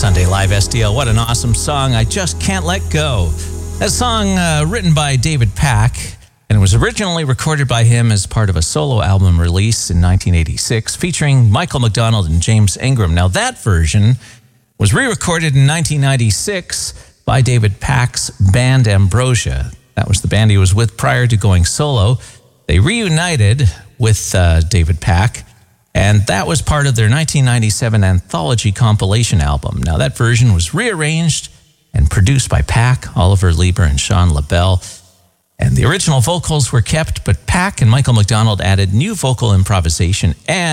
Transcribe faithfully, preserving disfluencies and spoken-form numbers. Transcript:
Sunday Live S D L. What an awesome song. I Just Can't Let Go. That song uh, written by David Pack, and it was originally recorded by him as part of a solo album release in nineteen eighty-six featuring Michael McDonald and James Ingram. Now that version was re-recorded in nineteen ninety-six by David Pack's band Ambrosia. That was the band he was with prior to going solo. They reunited with uh, David Pack, and that was part of their nineteen ninety-seven anthology compilation album. Now, that version was rearranged and produced by Pack, Oliver Lieber, and Sean LaBelle. And the original vocals were kept, but Pack and Michael McDonald added new vocal improvisation and